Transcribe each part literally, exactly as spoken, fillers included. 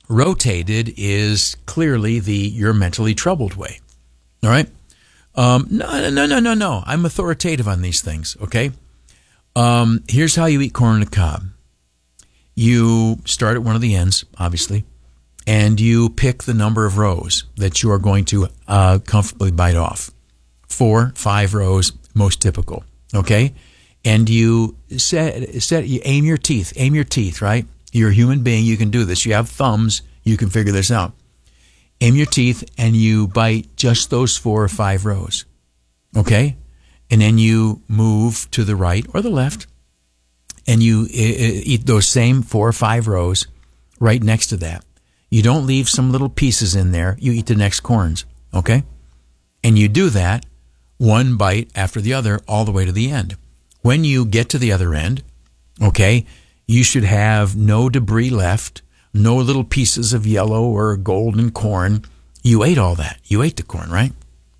Rotated is clearly the you're mentally troubled way. All right? Um, no, no, no, no, no. I'm authoritative on these things, okay? Um, here's how you eat corn on the cob. You start at one of the ends, obviously, and you pick the number of rows that you are going to uh, comfortably bite off. Four, five rows, most typical, okay? And you set, set, you aim your teeth, aim your teeth, right? You're a human being, you can do this. You have thumbs, you can figure this out. Aim your teeth and you bite just those four or five rows, okay? And then you move to the right or the left, and you eat those same four or five rows right next to that. You don't leave some little pieces in there. You eat the next corns, okay? And you do that one bite after the other all the way to the end. When you get to the other end, okay, you should have no debris left, no little pieces of yellow or golden corn. You ate all that. You ate the corn, right?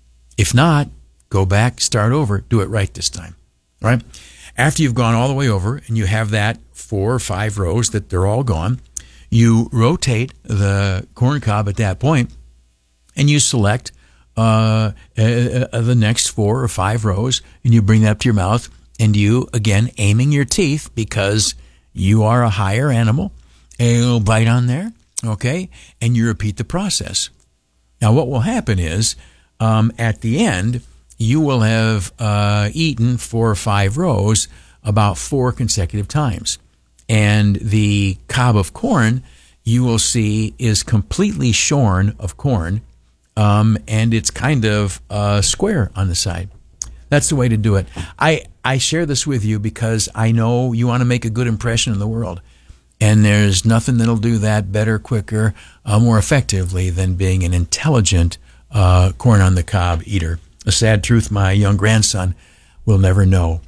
If not, go back, start over, do it right this time, right? After you've gone all the way over and you have that four or five rows that they're all gone, you rotate the corn cob at that point and you select uh, uh, the next four or five rows and you bring that up to your mouth and you, again, aiming your teeth because you are a higher animal, and you'll bite on there, okay, and you repeat the process. Now, what will happen is um, at the end, you will have uh, eaten four or five rows about four consecutive times. And the cob of corn, you will see, is completely shorn of corn, um, and it's kind of uh, square on the side. That's the way to do it. I, I share this with you because I know you want to make a good impression in the world. And there's nothing that'll do that better, quicker, uh, more effectively than being an intelligent uh, corn on the cob eater. A sad truth my young grandson will never know.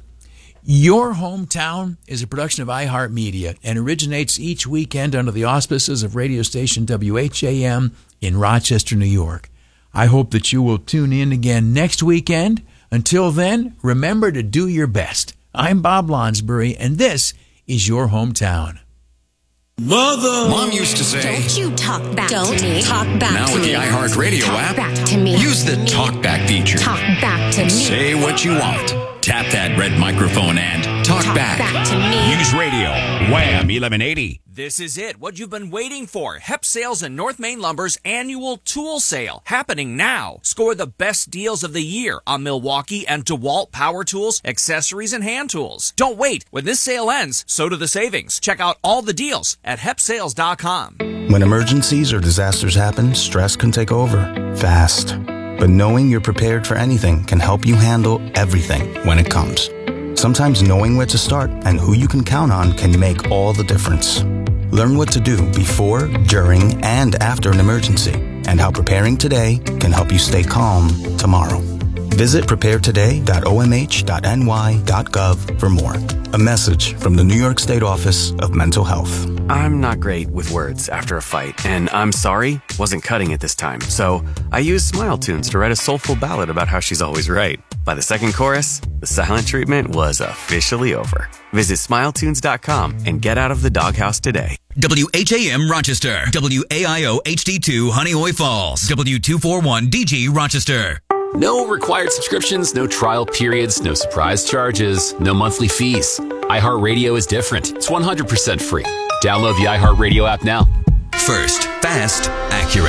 Your Hometown is a production of iHeartMedia and originates each weekend under the auspices of radio station W H A M in Rochester, New York. I hope that you will tune in again next weekend. Until then, remember to do your best. I'm Bob Lonsbury, and this is Your Hometown. Mother, Mom used to say, "Don't you talk back don't to me. Talk back now to with me. the iHeartRadio talk app, back to me. Use the Talk Back feature. Talk back to me. Say what you want. Tap that red microphone and talk, talk back. back to me. Use radio. Wham eleven eighty. This is it, what you've been waiting for. Hep Sales and North Main Lumber's annual tool sale, happening now. Score the best deals of the year on Milwaukee and DeWalt power tools, accessories, and hand tools. Don't wait. When this sale ends, so do the savings. Check out all the deals at hep sales dot com. When emergencies or disasters happen, stress can take over fast. But knowing you're prepared for anything can help you handle everything when it comes. Sometimes knowing where to start and who you can count on can make all the difference. Learn what to do before, during, and after an emergency, and how preparing today can help you stay calm tomorrow. Visit prepare today dot o m h dot n y dot gov for more. A message from the New York State Office of Mental Health. I'm not great with words after a fight, and I'm sorry wasn't cutting it this time, so I used Smile Tunes to write a soulful ballad about how she's always right. By the second chorus, the silent treatment was officially over. Visit smile tunes dot com and get out of the doghouse today. W H A M Rochester, W A I O H D two Honeoye Falls, W two forty-one D G Rochester. No required subscriptions, no trial periods, no surprise charges, no monthly fees. iHeartRadio is different. It's one hundred percent free. Download the iHeartRadio app now. First, fast, accurate.